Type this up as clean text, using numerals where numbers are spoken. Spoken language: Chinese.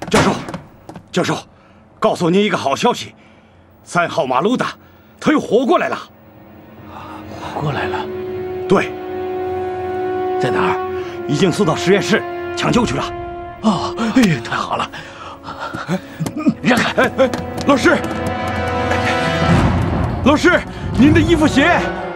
教授，告诉您一个好消息，3号马路的他又活过来了。 活过来了？ 对。 在哪儿？ 已经送到实验室抢救去了。 哦，哎呀，太好了！让开！ 老师，您的衣服鞋。